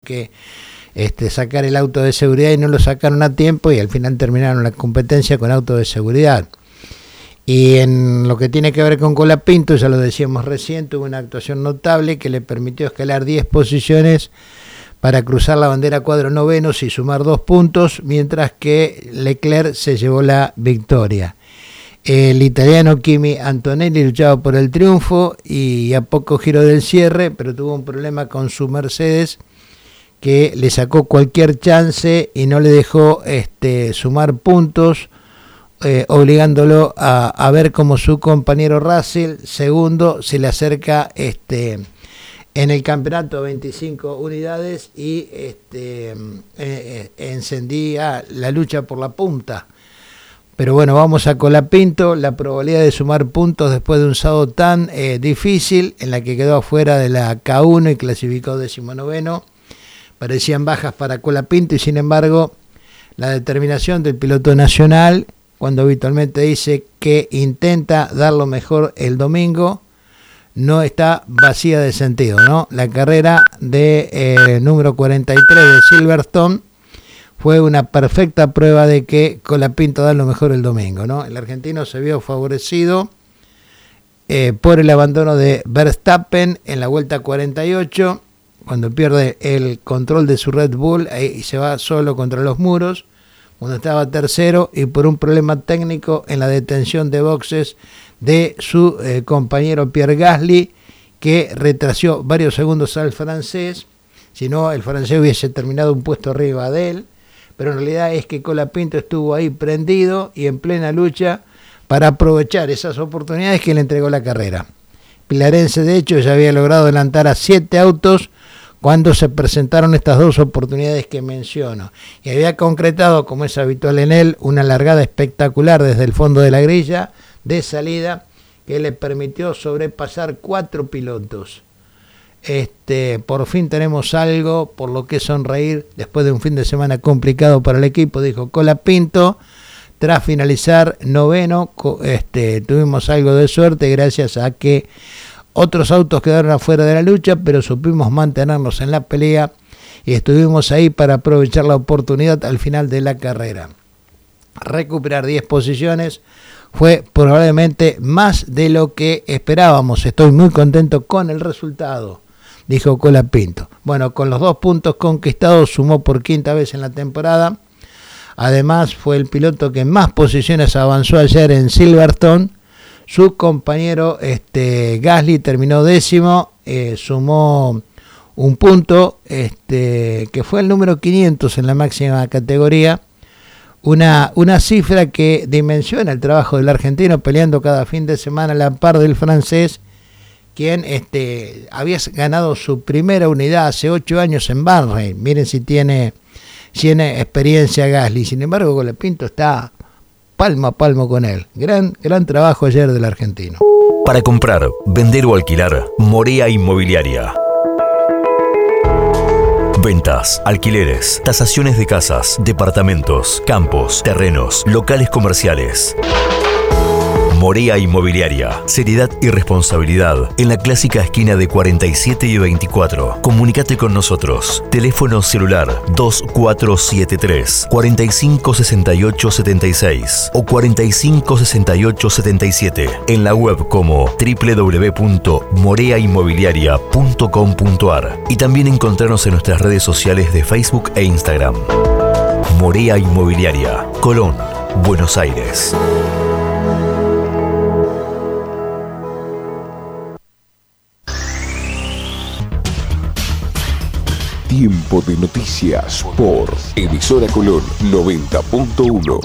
que sacar el auto de seguridad y no lo sacaron a tiempo y al final terminaron la competencia con auto de seguridad. Y en lo que tiene que ver con Colapinto, ya lo decíamos recién, tuvo una actuación notable que le permitió escalar 10 posiciones para cruzar la bandera cuadro novenos y sumar 2 puntos, mientras que Leclerc se llevó la victoria. El italiano Kimi Antonelli luchaba por el triunfo y a poco giro del cierre, pero tuvo un problema con su Mercedes que le sacó cualquier chance y no le dejó sumar puntos, obligándolo a ver cómo su compañero Russell, segundo, se le acerca en el campeonato 25 unidades y encendía la lucha por la punta. Pero bueno, vamos a Colapinto, la probabilidad de sumar puntos después de un sábado tan difícil, en la que quedó afuera de la K1 y clasificó 19º, parecían bajas para Colapinto y sin embargo la determinación del piloto nacional, cuando habitualmente dice que intenta dar lo mejor el domingo, no está vacía de sentido, ¿no? La carrera de número 43 de Silverstone fue una perfecta prueba de que Colapinto da lo mejor el domingo, ¿no? El argentino se vio favorecido por el abandono de Verstappen en la vuelta 48, cuando pierde el control de su Red Bull y se va solo contra los muros, cuando estaba tercero, y por un problema técnico en la detención de boxes de su compañero Pierre Gasly, que retrasó varios segundos al francés. Si no, el francés hubiese terminado un puesto arriba de él, pero en realidad es que Colapinto estuvo ahí prendido y en plena lucha para aprovechar esas oportunidades que le entregó la carrera. Pilarense, de hecho, ya había logrado adelantar a 7 autos cuando se presentaron estas 2 oportunidades que menciono, y había concretado, como es habitual en él, una largada espectacular desde el fondo de la grilla de salida que le permitió sobrepasar 4 pilotos. Por fin tenemos algo por lo que sonreír después de un fin de semana complicado para el equipo, dijo Colapinto. Tras finalizar noveno, tuvimos algo de suerte gracias a que otros autos quedaron afuera de la lucha, pero supimos mantenernos en la pelea y estuvimos ahí para aprovechar la oportunidad al final de la carrera. Recuperar 10 posiciones fue probablemente más de lo que esperábamos. Estoy muy contento con el resultado, dijo Colapinto. Bueno, con los 2 puntos conquistados sumó por 5ª vez en la temporada. Además, fue el piloto que más posiciones avanzó ayer en Silverstone. Su compañero Gasly terminó 10º, sumó un punto, que fue el número 500 en la máxima categoría. Una cifra que dimensiona el trabajo del argentino, peleando cada fin de semana a la par del francés, quien había ganado su primera unidad hace 8 años en Bahrein. Miren si tiene experiencia Gasly. Sin embargo, Colapinto está palmo a palmo con él. Gran trabajo ayer del argentino. Para comprar, vender o alquilar, Morea Inmobiliaria. Ventas, alquileres, tasaciones de casas, departamentos, campos, terrenos, locales comerciales. Morea Inmobiliaria. Seriedad y responsabilidad en la clásica esquina de 47 y 24. Comunicate con nosotros. Teléfono celular 2473 456876 o 456877. En la web como www.moreainmobiliaria.com.ar y también encontrarnos en nuestras redes sociales de Facebook e Instagram. Morea Inmobiliaria, Colón, Buenos Aires. Tiempo de noticias por Emisora Colón 90.1.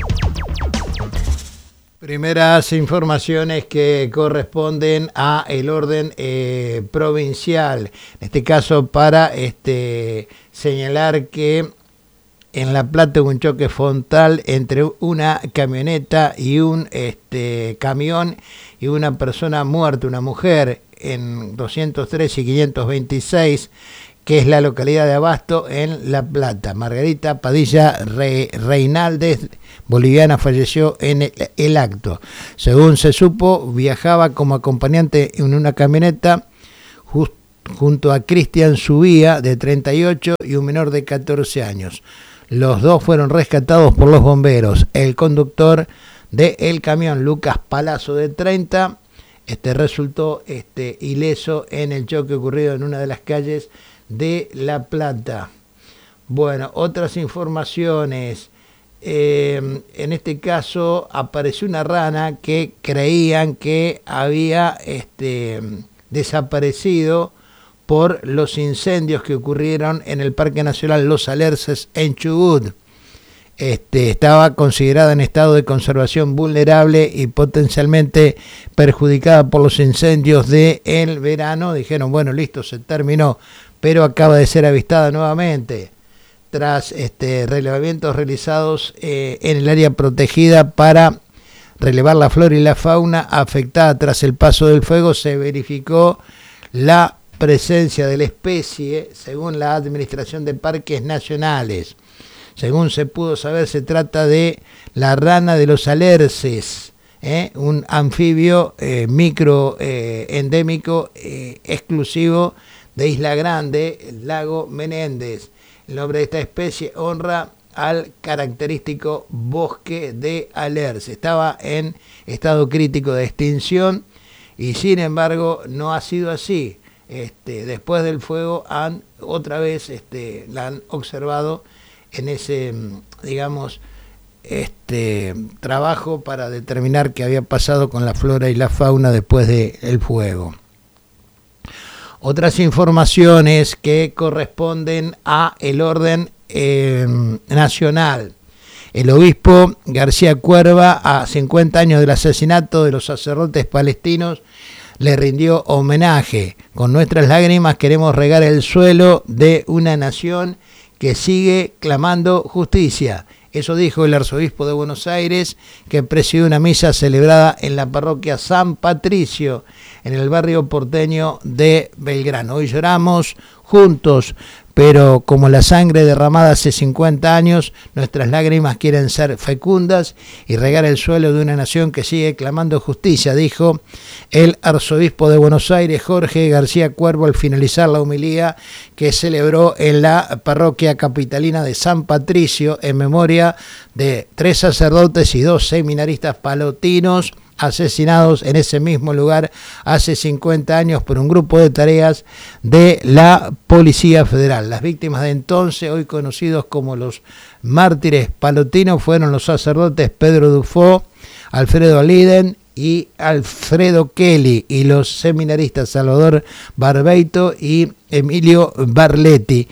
Primeras informaciones que corresponden a el orden provincial. En este caso para señalar que en La Plata hubo un choque frontal entre una camioneta y un camión y una persona muerta, una mujer, en 203 y 526, que es la localidad de Abasto, en La Plata. Margarita Padilla Reinaldez, boliviana, falleció en el acto. Según se supo, viajaba como acompañante en una camioneta junto a Cristian Subía, de 38, y un menor de 14 años. Los dos fueron rescatados por los bomberos. El conductor del camión, Lucas Palazzo, de 30, resultó ileso en el choque ocurrido en una de las calles de La Plata. Bueno, otras informaciones. En este caso apareció una rana que creían que había desaparecido por los incendios que ocurrieron en el Parque Nacional Los Alerces en Chubut. Estaba considerada en estado de conservación vulnerable y potencialmente perjudicada por los incendios del verano. Dijeron, bueno, listo, se terminó, pero acaba de ser avistada nuevamente tras relevamientos realizados en el área protegida para relevar la flora y la fauna afectada tras el paso del fuego. Se verificó la presencia de la especie según la Administración de Parques Nacionales. Según se pudo saber, se trata de la rana de los alerces, un anfibio microendémico exclusivo de Isla Grande, el lago Menéndez. El nombre de esta especie honra al característico bosque de alerce. Estaba en estado crítico de extinción y sin embargo no ha sido así. Después del fuego otra vez la han observado en ese, digamos, trabajo para determinar qué había pasado con la flora y la fauna después del fuego. Otras informaciones que corresponden a el orden nacional. El obispo García Cuerva, a 50 años del asesinato de los sacerdotes palestinos, le rindió homenaje. Con nuestras lágrimas queremos regar el suelo de una nación que sigue clamando justicia. Eso dijo el arzobispo de Buenos Aires, que presidió una misa celebrada en la parroquia San Patricio, en el barrio porteño de Belgrano. Hoy lloramos juntos, pero como la sangre derramada hace 50 años, nuestras lágrimas quieren ser fecundas y regar el suelo de una nación que sigue clamando justicia, dijo el arzobispo de Buenos Aires, Jorge García Cuervo, al finalizar la homilía que celebró en la parroquia capitalina de San Patricio en memoria de 3 sacerdotes y 2 seminaristas palotinos asesinados en ese mismo lugar hace 50 años por un grupo de tareas de la Policía Federal. Las víctimas de entonces, hoy conocidos como los mártires palotinos, fueron los sacerdotes Pedro Dufo, Alfredo Liden y Alfredo Kelly, y los seminaristas Salvador Barbeito y Emilio Barletti,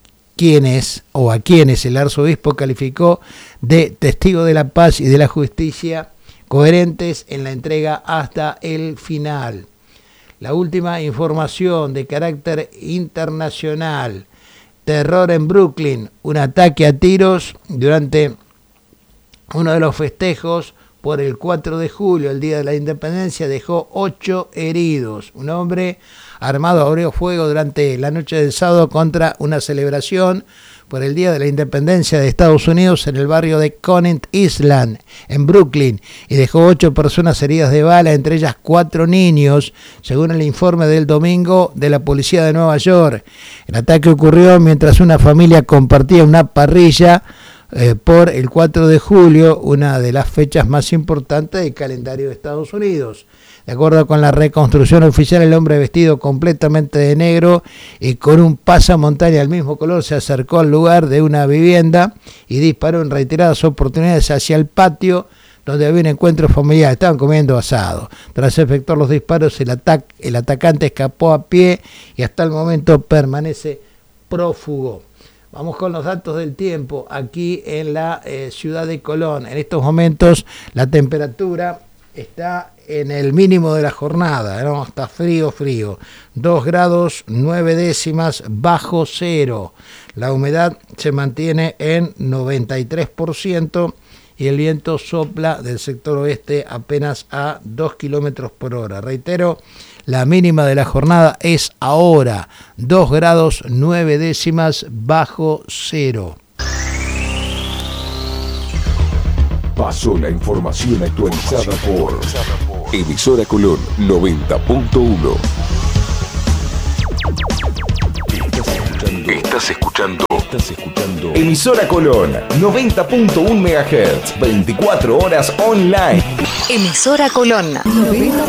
a quienes el arzobispo calificó de testigo de la paz y de la justicia, coherentes en la entrega hasta el final. La última información de carácter internacional: terror en Brooklyn, un ataque a tiros durante uno de los festejos por el 4 de julio, el Día de la Independencia, dejó 8 heridos. Un hombre armado abrió fuego durante la noche del sábado contra una celebración por el Día de la Independencia de Estados Unidos en el barrio de Conant Island, en Brooklyn, y dejó 8 personas heridas de bala, entre ellas 4 niños, según el informe del domingo de la policía de Nueva York. El ataque ocurrió mientras una familia compartía una parrilla por el 4 de julio, una de las fechas más importantes del calendario de Estados Unidos. De acuerdo con la reconstrucción oficial, el hombre vestido completamente de negro y con un pasamontaña del mismo color se acercó al lugar de una vivienda y disparó en reiteradas oportunidades hacia el patio donde había un encuentro familiar. Estaban comiendo asado. Tras efectuar los disparos, el atacante escapó a pie y hasta el momento permanece prófugo. Vamos con los datos del tiempo aquí en la ciudad de Colón. En estos momentos la temperatura está en el mínimo de la jornada, ¿no? Está frío. 2 grados 9 décimas bajo cero. La humedad se mantiene en 93% y el viento sopla del sector oeste apenas a 2 kilómetros por hora. Reitero, la mínima de la jornada es ahora 2 grados 9 décimas bajo cero. Pasó la información actualizada por Emisora Colón 90.1. Estás escuchando Emisora Colón, 90.1 MHz, 24 horas online. Emisora Colón.